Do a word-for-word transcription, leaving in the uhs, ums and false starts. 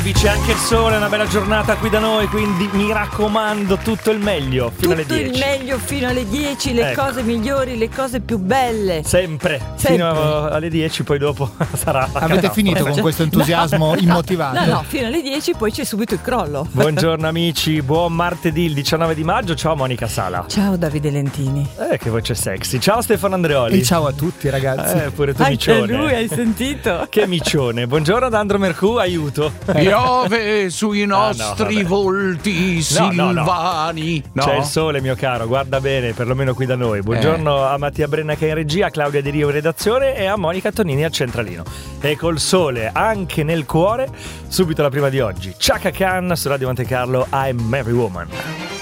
bravi, c'è anche il sole, una bella giornata qui da noi, quindi mi raccomando tutto il meglio fino tutto alle dieci. Tutto il meglio fino alle dieci, le ecco. cose migliori, le cose più belle. Sempre, Sempre. fino alle dieci, poi dopo sarà. Avete finito con questo entusiasmo no, immotivato? No, no, fino alle dieci poi c'è subito il crollo. Buongiorno amici, buon martedì il diciannove di maggio, ciao Monica Sala. Ciao Davide Lentini. Eh, che voce sexy. Ciao Stefano Andreoli. E ciao a tutti ragazzi. Eh, pure tu anche micione. lui, hai sentito? Che micione. Buongiorno ad Andro Mercù, aiuto. Piove sui nostri ah, no, volti silvani. No, no. No. C'è il sole, mio caro, guarda bene, perlomeno qui da noi. Buongiorno eh. a Mattia Brenna che è in regia, a Claudia Di Rio in redazione e a Monica Tonini al centralino. E col sole anche nel cuore, subito la prima di oggi. Chaka Khan su Radio Monte Carlo, I'm Every Woman.